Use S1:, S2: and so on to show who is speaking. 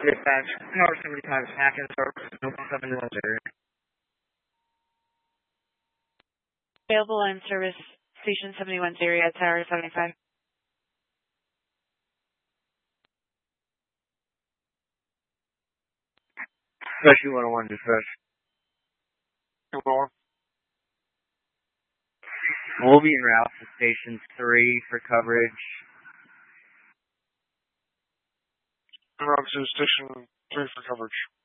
S1: Dispatch, number 75, Hacking Service, Nova 710.
S2: Available line service, Station 710 at Tower 75.
S1: Special 101, dispatch. We'll be en route to Station 3 for coverage.
S3: En route to Station 3 for coverage.